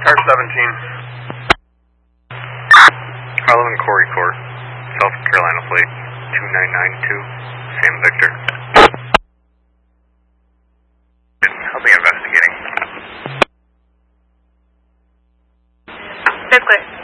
Car 17. Harlem and Corey Court, South Carolina plate 2992, Sam Victor. I'll be investigating. That's clear.